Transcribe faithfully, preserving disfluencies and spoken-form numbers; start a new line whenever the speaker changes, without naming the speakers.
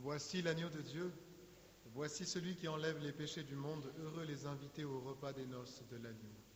Voici l'agneau de Dieu, voici celui qui enlève les péchés du monde, heureux les invités au repas des noces de l'agneau.